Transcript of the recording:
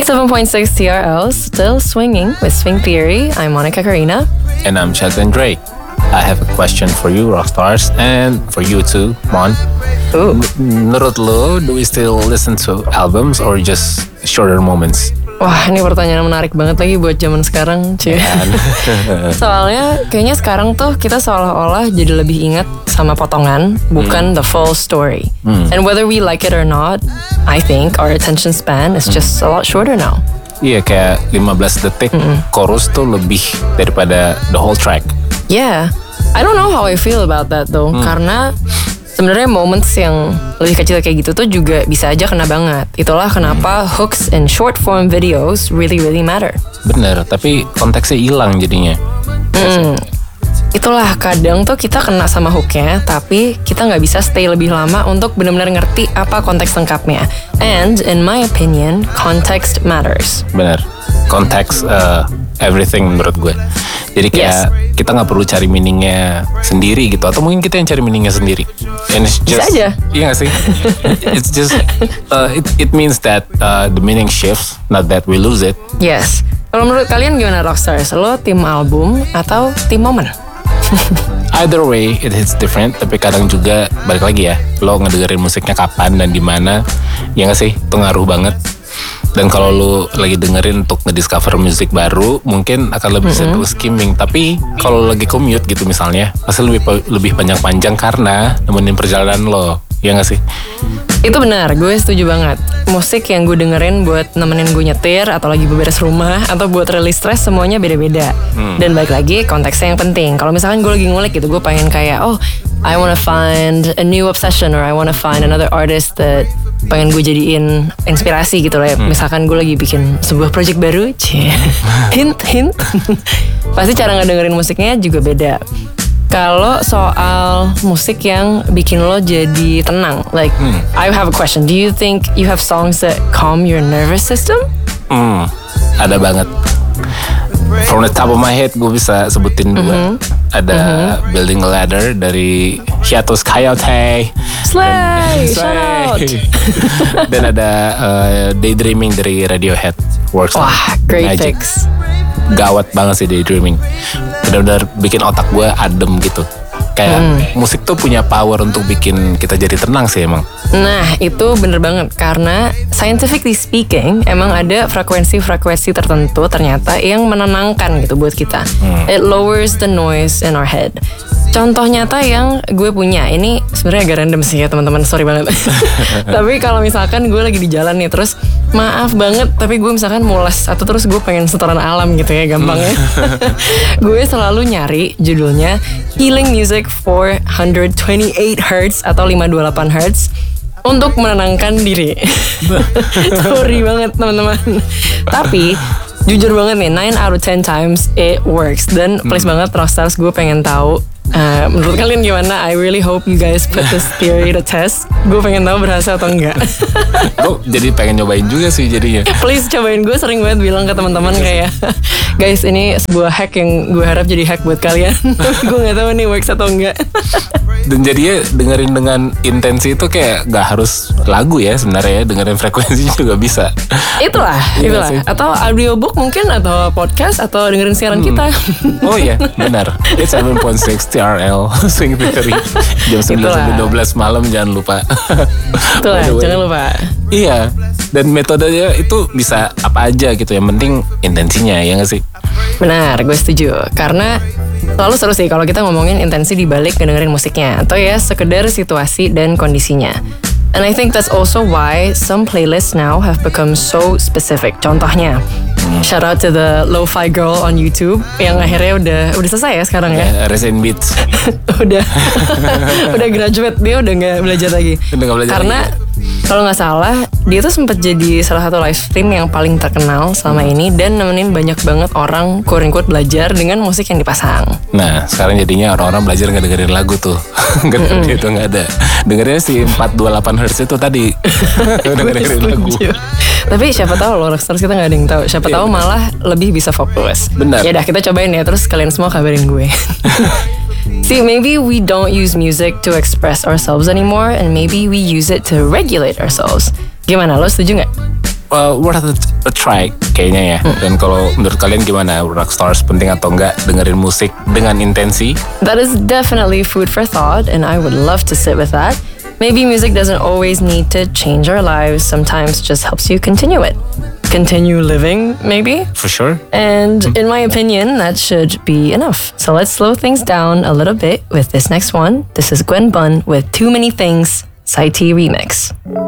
87.6 TRL, still swinging with Swing Theory. I'm Monica Karina. And I'm Chadlin Drake. I have a question for you, Rockstars, and for you too, Mon. Ooh. Menurut lo, do we still listen to albums or just shorter moments? Wah, ini pertanyaan menarik banget lagi buat zaman sekarang, cuy. Soalnya kayaknya sekarang tuh kita seolah-olah jadi lebih ingat sama potongan, bukan the full story. And whether we like it or not, I think our attention span is just a lot shorter now. Iya, kayak 15 detik chorus tuh lebih daripada the whole track. Yeah, I don't know how I feel about that though, karena sebenarnya moments yang lebih kecil kayak gitu tuh juga bisa aja kena banget. Itulah kenapa hooks and short form videos really matter. Bener, tapi konteksnya hilang jadinya. Itulah kadang tuh kita kena sama hooknya, tapi kita nggak bisa stay lebih lama untuk benar-benar ngerti apa konteks lengkapnya. And in my opinion, context matters. Bener, konteks everything menurut gue. Jadi kayak kita nggak perlu cari meaningnya sendiri gitu, atau mungkin kita yang cari meaningnya sendiri. And it's just, bisa aja. Iya nggak sih? It's just it means that the meaning shifts, not that we lose it. Yes. Kalau menurut kalian gimana Rockstars? Lo tim album atau tim momen? Either way, it hits different. Tapi kadang juga balik lagi ya, lo ngedengerin musiknya kapan dan di mana, ya nggak sih? Itu ngaruh banget. Dan kalau lo lagi dengerin untuk ngediscover musik baru, mungkin akan lebih seru skimming. Tapi kalau lagi commute gitu misalnya, pasti lebih panjang-panjang karena nemenin perjalanan lo, ya nggak sih? Itu benar, gue setuju banget. Musik yang gue dengerin buat nemenin gue nyetir, atau lagi beberes rumah, atau buat release stress, semuanya beda-beda. Dan balik lagi, konteksnya yang penting. Kalau misalkan gue lagi ngulik gitu, gue pengen kayak, oh, I wanna find a new obsession, or I wanna find another artist that pengen gue jadiin inspirasi gitu lah. Misalkan gue lagi bikin sebuah project baru, hint. Pasti cara ngedengerin musiknya juga beda. Kalau soal musik yang bikin lo jadi tenang, like I have a question. Do you think you have songs that calm your nervous system? Ada banget. From the top of my head gue bisa sebutin dua. Ada Building a Ladder dari Hiatus Coyote. Slay, shout out. Dan ada Daydreaming dari Radiohead. Works. Wah, great Magic. picks. Gawat banget sih Daydreaming. Benar-benar bikin otak gue adem gitu. Kayak musik tuh punya power untuk bikin kita jadi tenang sih emang. Nah, itu bener banget. Karena scientifically speaking, emang ada frekuensi-frekuensi tertentu ternyata yang menenangkan gitu buat kita. It lowers the noise in our head. Contoh nyata yang gue punya, ini sebenarnya agak random sih ya teman-teman, sorry banget. Tapi kalau misalkan gue lagi di jalan nih, terus maaf banget, tapi gue misalkan mules atau terus gue pengen setoran alam gitu ya, gampangnya. Gue selalu nyari judulnya Healing Music 428 Hz atau 528 Hz untuk menenangkan diri. Sorry banget teman-teman. Tapi jujur banget nih, 9 out of 10 times it works. Dan please banget Rockstars, gue pengen tahu menurut kalian gimana? I really hope you guys put this theory to test. Gue pengen tahu berhasil atau enggak. Gue jadi pengen nyobain juga sih jadinya. Please cobain, gue sering banget bilang ke teman-teman kayak, guys ini sebuah hack yang gue harap jadi hack buat kalian. Gue nggak tahu nih works atau enggak. Dan jadinya dengerin dengan intensi itu kayak gak harus lagu ya sebenarnya ya, dengerin frekuensi juga bisa. Itulah. Atau audiobook mungkin, atau podcast, atau dengerin siaran kita. Oh iya, benar. It's 7.6 TRL Swing Theory jam 9 sampai 12 malam, jangan lupa. Itulah, jangan lupa. Iya, dan metodenya itu bisa apa aja gitu, yang penting intensinya, ya gak sih? Benar, gue setuju. Karena selalu seru sih kalau kita ngomongin intensi dibalik ngedengerin musiknya, atau ya sekedar situasi dan kondisinya. And I think that's also why some playlists now have become so specific. Contohnya, shout out to the Lo-Fi Girl on YouTube yang akhirnya udah selesai ya sekarang ya. Resin Beats. udah graduate, dia udah nggak belajar lagi. Karena kalau nggak salah dia tuh sempat jadi salah satu live stream yang paling terkenal selama ini dan nemenin banyak banget orang quote-unquote belajar dengan musik yang dipasang. Nah sekarang jadinya orang-orang belajar nggak dengerin lagu tuh. Itu nggak ada. Dengernya si 428 Hz itu tadi. Udah dengerin lagu. Tapi siapa tahu loh Rockstars, kita nggak ada yang tahu. Siapa tahu malah lebih bisa fokus. Benar. Ya udah kita cobain ya, terus kalian semua kabarin gue. See, maybe we don't use music to express ourselves anymore, and maybe we use it to regulate ourselves. Gimana, lo setuju nggak? worth a try kayaknya ya. Dan kalau menurut kalian gimana? Rockstars penting atau enggak dengerin musik dengan intensi? That is definitely food for thought, and I would love to sit with that. Maybe music doesn't always need to change our lives. Sometimes it just helps you continue it. Continue living, maybe? For sure. And in my opinion, that should be enough. So let's slow things down a little bit with this next one. This is Gwen Bunn with Too Many Things, Saiti Remix.